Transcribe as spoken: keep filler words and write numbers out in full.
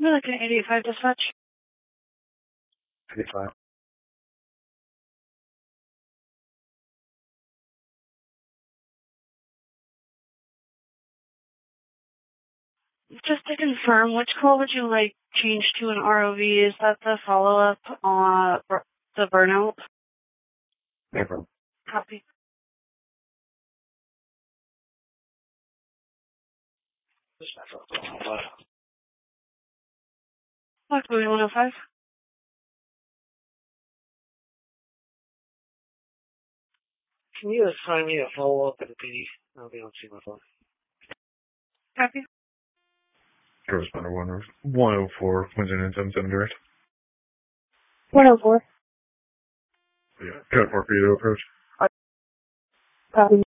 Milliken eighty-five dispatch. eighty-five. Just to confirm, which call would you like changed to an R O V? Is that the follow-up on the burnout? Never. Copy. Lockwood one oh five. Can you assign me a follow-up at the P D? I'll be able to see my phone. Copy. Correspondent one oh four, Wednesday nine seven seven direct. one oh four. Yeah, cut Torpedo approach. Copy.